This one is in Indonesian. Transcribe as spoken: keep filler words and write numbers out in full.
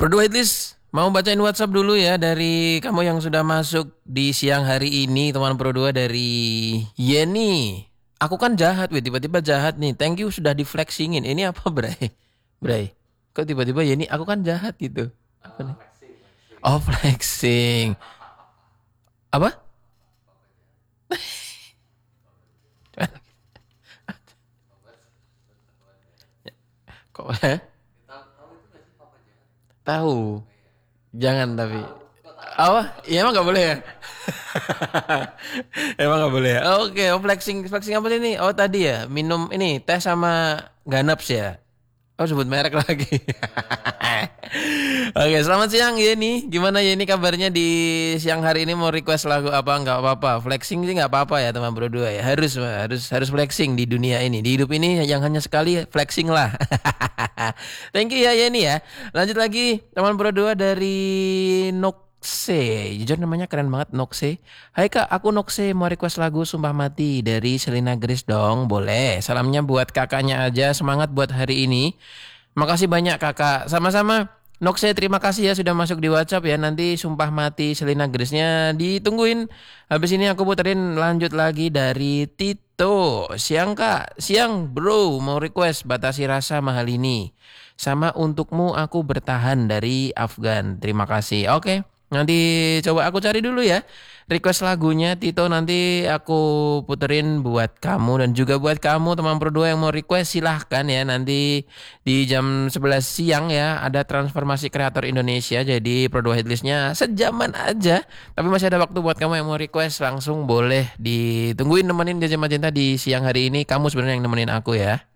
Berdua at least mau bacain WhatsApp dulu ya dari kamu yang sudah masuk di siang hari ini, teman Pro dua dari Yeni. Aku kan jahat, weh, tiba-tiba jahat nih. Thank you sudah di-flexingin. Ini apa, Bray? Bray, kok tiba-tiba Yeni aku kan jahat gitu. Apa nih? Oh, flexing. Apa? Kok eh? Tahu. Jangan tapi. Apa? Iya emang nggak boleh ya? Emang nggak boleh ya? Oke, oh, flexing flexing apa ini? Oh tadi ya, minum ini teh sama Ganaps ya. Oh sebut merek lagi. Oke, selamat siang Yeni. Gimana Yeni kabarnya di siang hari ini? Mau request lagu apa? Nggak apa-apa. Flexing sih nggak apa-apa ya teman berdua ya. Harus harus harus flexing di dunia ini. Di hidup ini yang hanya sekali flexing lah. Thank you ya Yeni ya. Lanjut lagi teman berdua dari Nokse. Jujur namanya keren banget Nokse. Hai kak, aku Nokse mau request lagu Sumpah Mati dari Selena Grace dong. Boleh. Salamnya buat kakaknya aja. Semangat buat hari ini. Makasih banyak kakak. Sama-sama. Nokse terima kasih ya sudah masuk di WhatsApp ya. Nanti Sumpah Mati Selena Grace-nya ditungguin. Habis ini aku puterin lanjut lagi dari Tito. Siang kak, siang bro, mau request Batasi Rasa Mahal Ini. Sama Untukmu Aku Bertahan dari Afgan. Terima kasih. Oke, nanti coba aku cari dulu ya request lagunya Tito, nanti aku puterin buat kamu dan juga buat kamu teman Pro dua yang mau request silahkan ya. Nanti di jam sebelas siang ya ada transformasi kreator Indonesia, jadi Pro dua hitlistnya sejaman aja. Tapi masih ada waktu buat kamu yang mau request, langsung boleh ditungguin nemenin Gajah Magenta di siang hari ini. Kamu sebenarnya yang nemenin aku ya.